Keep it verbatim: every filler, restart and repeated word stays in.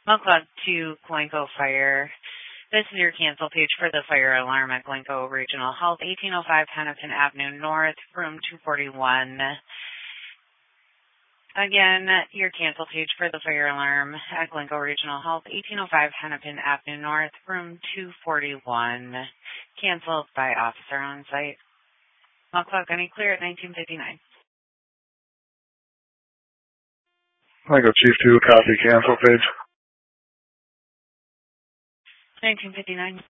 Welcome to Glencoe Fire. This is your cancel page for the fire alarm at Glencoe Regional Health, eighteen oh five Hennepin Avenue North, room two forty-one. Again, your cancel page for the fire alarm at Glencoe Regional Health, eighteen oh five Hennepin Avenue North, room two forty-one. Canceled by officer on site. All clock any clear at nineteen fifty-nine. Glencoe Chief two, copy cancel page. nineteen fifty-nine.